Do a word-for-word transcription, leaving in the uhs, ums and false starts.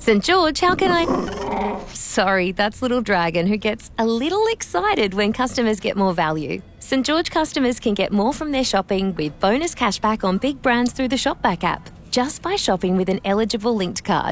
St George, how can I... Sorry, that's Little Dragon, who gets a little excited when customers get more value. St George customers can get more from their shopping with bonus cashback on big brands through the Shopback app, just by shopping with an eligible linked card.